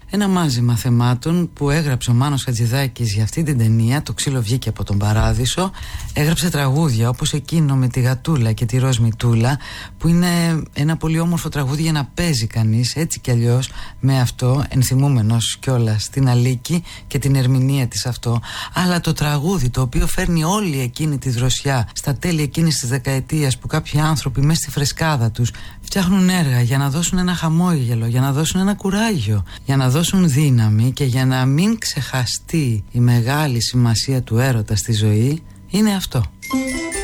Ένα μάζεμα θεμάτων που έγραψε ο Μάνος Χατζηδάκης για αυτή την ταινία. Το ξύλο βγήκε από τον Παράδεισο. Έγραψε τραγούδια όπως εκείνο με τη Γατούλα και τη Ροζ Μητούλα, που είναι ένα πολύ όμορφο τραγούδι για να παίζει κανείς έτσι κι αλλιώς με αυτό, ενθυμούμενος κιόλας την Αλίκη και την ερμηνεία της αυτό. Αλλά το τραγούδι το οποίο φέρνει όλη εκείνη τη δροσιά στα τέλη εκείνης της δεκαετίας, που κάποιοι άνθρωποι μέσα στη φρεσκάδα τους φτιάχνουν έργα για να δώσουν ένα χαμόγελο, για να δώσουν ένα κουράγιο, για να δώσουν δύναμη και για να μην ξεχαστεί η μεγάλη σημασία του έρωτα στη ζωή, είναι αυτό.